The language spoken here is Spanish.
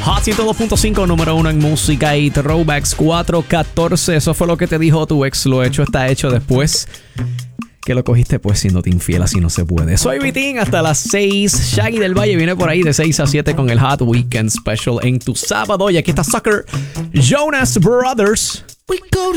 Hot 102.5, número 1 en música y throwbacks 414. Eso fue lo que te dijo tu ex. Lo hecho está hecho después que lo cogiste pues siéndote infiel, así no se puede. Soy Vitín hasta las 6. Shaggy del Valle viene por ahí de 6 a 7 con el Hot Weekend Special en tu sábado. Y aquí está Sucker, Jonas Brothers. We go